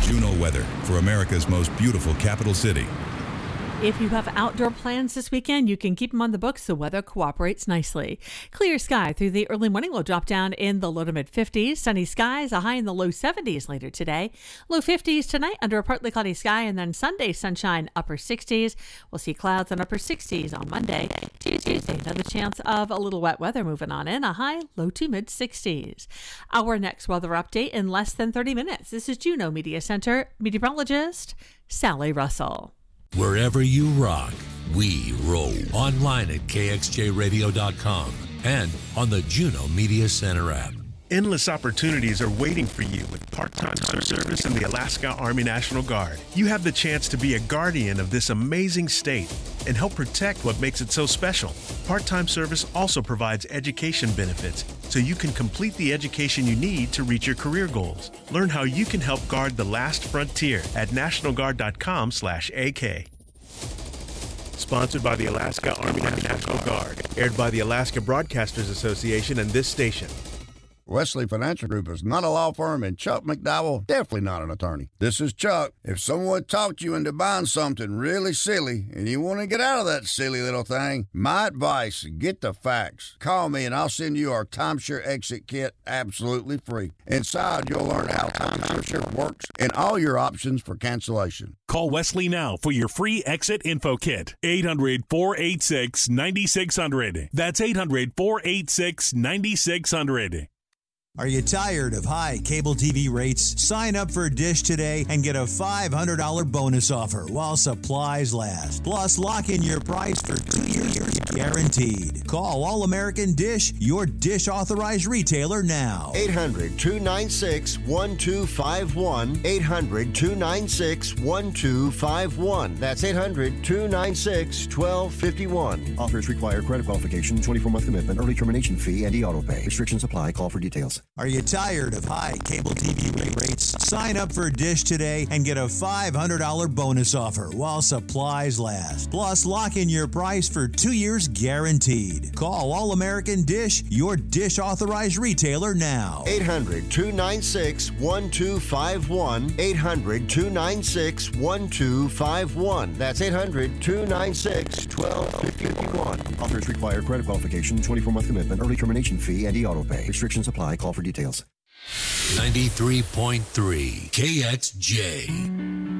Juno weather for America's most beautiful capital city. If you have outdoor plans this weekend, you can keep them on the books. The weather cooperates nicely. Clear sky through the early morning. Will drop down in the low to mid 50s. Sunny skies, a high in the low 70s later today. Low 50s tonight under a partly cloudy sky, and then Sunday sunshine, upper 60s. We'll see clouds and upper 60s on Monday. Tuesday, another chance of a little wet weather moving on in, a high low to mid 60s. Our next weather update in less than 30 minutes. This is Juneau Media Center meteorologist Sally Russell. Wherever you rock, we roll. Online at kxjradio.com and on the Juneau Media Center app. Endless opportunities are waiting for you with part-time service in the Alaska Army National Guard. You have the chance to be a guardian of this amazing state and help protect what makes it so special. Part-time service also provides education benefits, so you can complete the education you need to reach your career goals. Learn how you can help guard the last frontier at nationalguard.com/AK. Sponsored by the Alaska Army National Guard. Aired by the Alaska Broadcasters Association and this station. Wesley Financial Group is not a law firm, and Chuck McDowell definitely not an attorney. This is Chuck. If someone talked you into buying something really silly and you want to get out of that silly little thing, my advice, get the facts. Call me and I'll send you our timeshare exit kit absolutely free. Inside, you'll learn how timeshare works and all your options for cancellation. Call Wesley now for your free exit info kit. 800-486-9600. That's 800-486-9600. Are you tired of high cable TV rates? Sign up for Dish today and get a $500 bonus offer while supplies last. Plus, lock in your price for 2 years guaranteed. Call All American Dish, your Dish authorized retailer now. 800-296-1251. 800-296-1251. That's 800-296-1251. Offers require credit qualification, 24-month commitment, early termination fee, and e-auto pay. Restrictions apply. Call for details. Are you tired of high cable TV rates? Sign up for Dish today and get a $500 bonus offer while supplies last. Plus, lock in your price for 2 years guaranteed. Call All American Dish, your Dish authorized retailer now. 800-296-1251. 800-296-1251. That's 800-296-1251. Offers require credit qualification, 24-month commitment, early termination fee, and e-auto pay. Restrictions apply. Call for details. 93.3 KXJ.